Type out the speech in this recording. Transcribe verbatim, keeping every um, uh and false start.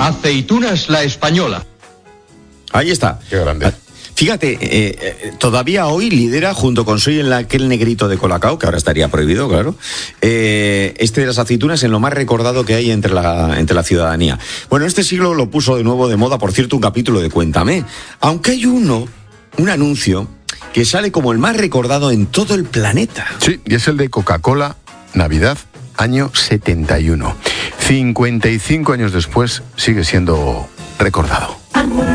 Aceitunas La Española. Ahí está. Qué grande. Fíjate, eh, eh, todavía hoy lidera, junto con Soy el aquel negrito de Colacao, que ahora estaría prohibido, claro, eh, este de las aceitunas en lo más recordado que hay entre la, entre la ciudadanía. Bueno, este siglo lo puso de nuevo de moda, por cierto, un capítulo de Cuéntame. Aunque hay uno, un anuncio, que sale como el más recordado en todo el planeta. Sí, y es el de Coca-Cola, Navidad, año setenta y uno. cincuenta y cinco años después sigue siendo recordado.